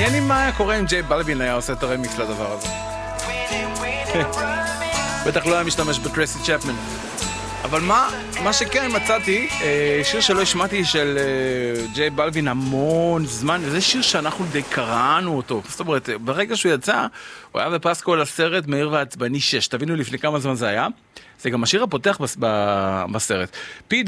מעניין אם מה היה קורה אם ג'יי בלווין היה עושה את הרמיקס לדבר הזה. בטח לא היה משתמש בטרייסי צ'פמן. אבל מה שכן מצאתי, שיר שלא השמעתי של ג'יי בלווין המון זמן, וזה שיר שאנחנו די קראנו אותו. זאת אומרת, ברגע שהוא יצא, הוא היה בפסקול הסרט מהיר ועצבני 6. תבינו לפני כמה זמן זה היה. זה גם השיר הפותח בסרט. פיט